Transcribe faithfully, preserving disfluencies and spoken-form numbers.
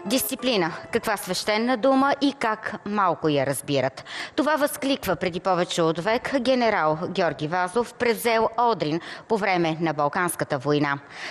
Дисциплина. Каква свещена дума и как малко я разбират. Това възкликва преди повече от век генерал Георги Вазов, превзел Одрин по време на Балканската война.